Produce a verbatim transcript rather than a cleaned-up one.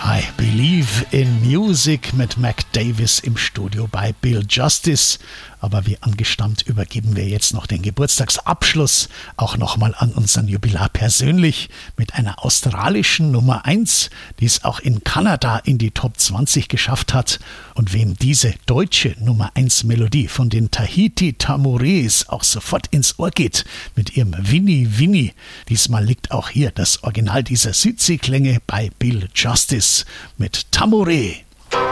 I Believe in Music mit Mac Davis im Studio bei Bill Justice. Aber wie angestammt übergeben wir jetzt noch den Geburtstagsabschluss auch nochmal an unseren Jubilar persönlich mit einer australischen Nummer eins, die es auch in Kanada in die Top zwanzig geschafft hat. Und wem diese deutsche Nummer eins Melodie von den Tahiti Tamores auch sofort ins Ohr geht mit ihrem Winnie Winnie. Diesmal liegt auch hier das Original dieser Südseeklänge bei Bill Justice mit Tamore.